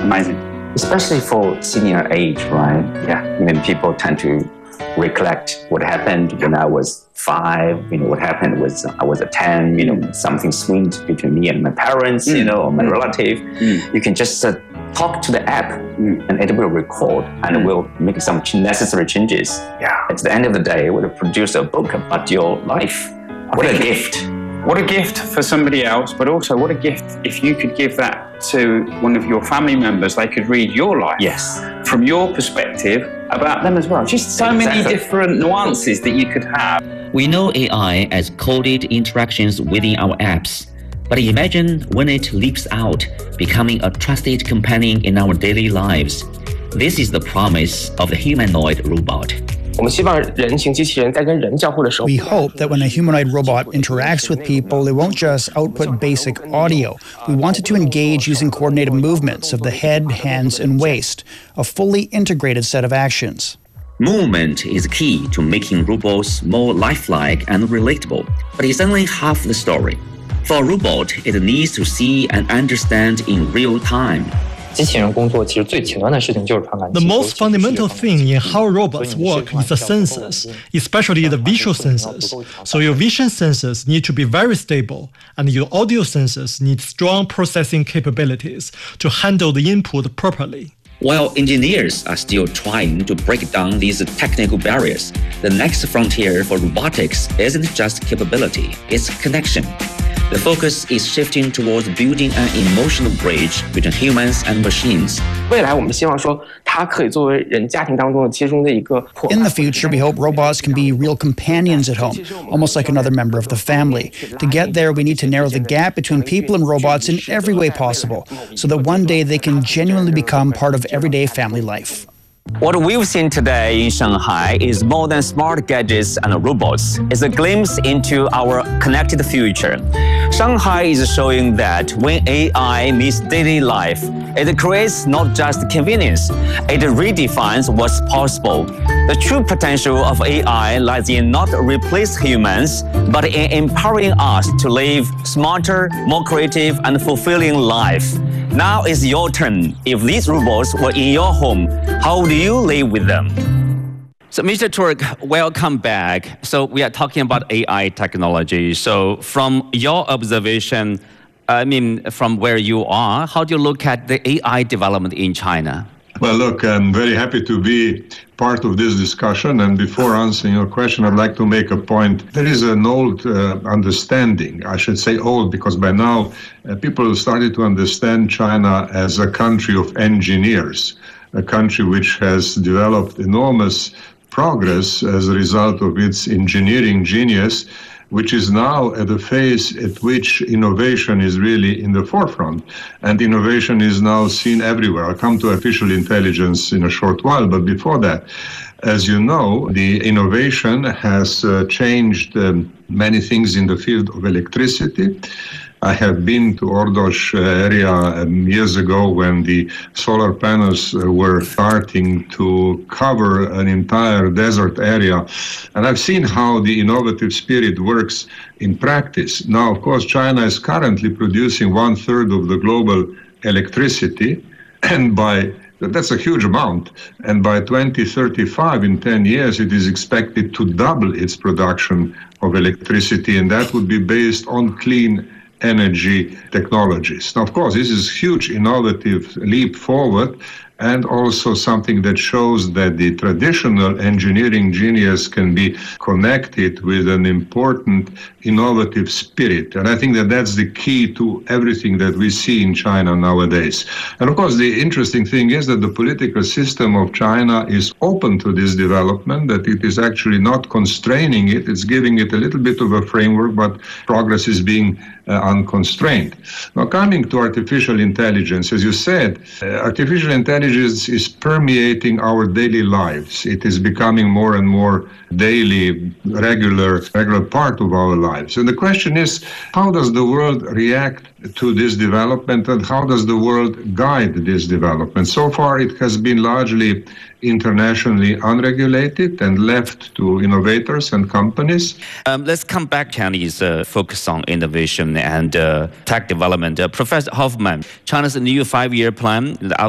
amazing. Especially for senior age, right? Yeah. I mean, people tend to recollect what happened when I was 5, what happened was I was 10, something swinged between me and my parents, or my relative. You can just talk to the app and it will record and will make some necessary changes. Yeah. At the end of the day, it will produce a book about your life. What a gift. What a gift for somebody else, but also what a gift if you could give that to one of your family members. They could read your life from your perspective about them as well. Just so many different nuances that you could have. We know AI as coded interactions within our apps, but imagine when it leaks out, becoming a trusted companion in our daily lives. This is the promise of the humanoid robot. We hope that when a humanoid robot interacts with people, it won't just output basic audio. We want it to engage using coordinated movements of the head, hands, and waist, a fully integrated set of actions. Movement is key to making robots more lifelike and relatable, but it's only half the story. For a robot, it needs to see and understand in real time. The most fundamental thing in how robots work is the sensors, especially the visual sensors. So your vision sensors need to be very stable, and your audio sensors need strong processing capabilities to handle the input properly. While engineers are still trying to break down these technical barriers, the next frontier for robotics isn't just capability, it's connection. The focus is shifting towards building an emotional bridge between humans and machines. In the future, we hope robots can be real companions at home, almost like another member of the family. To get there, we need to narrow the gap between people and robots in every way possible, so that one day they can genuinely become part of everyday family life. What we've seen today in Shanghai is more than smart gadgets and robots. It's a glimpse into our connected future. Shanghai is showing that when AI meets daily life, it creates not just convenience, it redefines what's possible. The true potential of AI lies in not replace humans, but in empowering us to live smarter, more creative, and fulfilling life. Now is your turn. If these robots were in your home, how do you live with them? So, Mr. Turk, welcome back. So, we are talking about AI technology. So, from your observation, from where you are, how do you look at the AI development in China? Well, look, I'm very happy to be part of this discussion. And before answering your question, I'd like to make a point. There is an old understanding, I should say old, because by now people started to understand China as a country of engineers, a country which has developed enormous progress as a result of its engineering genius, which is now at a phase at which innovation is really in the forefront. And innovation is now seen everywhere. I'll come to artificial intelligence in a short while, but before that, as you know, the innovation has changed many things in the field of electricity. I have been to Ordos area years ago when the solar panels were starting to cover an entire desert area. And I've seen how the innovative spirit works in practice. Now, of course, China is currently producing 1/3 of the global electricity, and that's a huge amount. And by 2035, in 10 years, it is expected to double its production of electricity, and that would be based on clean energy technologies. Now, of course, this is a huge innovative leap forward, and also something that shows that the traditional engineering genius can be connected with an important innovative spirit. And I think that that's the key to everything that we see in China nowadays. And of course, the interesting thing is that the political system of China is open to this development, that it is actually not constraining it, it's giving it a little bit of a framework, but progress is being unconstrained. Now, coming to artificial intelligence, as you said, artificial intelligence is permeating our daily lives. It is becoming more and more daily, regular part of our lives. And the question is, how does the world react to this development, and how does the world guide this development? So far, it has been largely internationally unregulated and left to innovators and companies. Let's come back, Chinese focus on innovation and tech development. Professor Hoffman, China's new 5-year plan